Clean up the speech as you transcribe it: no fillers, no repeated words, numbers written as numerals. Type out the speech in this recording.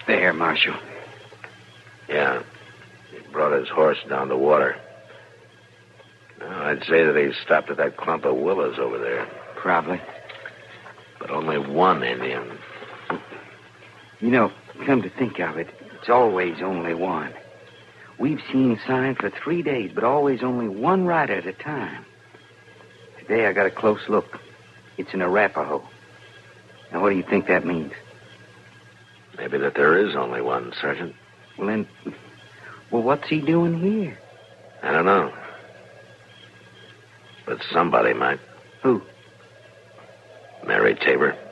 There, Marshal. Yeah. He brought his horse down to water. Well, I'd say that he stopped at that clump of willows over there. Probably. But only one Indian. You know, come to think of it, it's always only one. We've seen signs for 3 days, but always only one rider at a time. Today I got a close look. It's an Arapaho. Now, what do you think that means? Maybe that there is only one, Sergeant. Well, what's he doing here? I don't know. But somebody might. Who? Mary Tabor.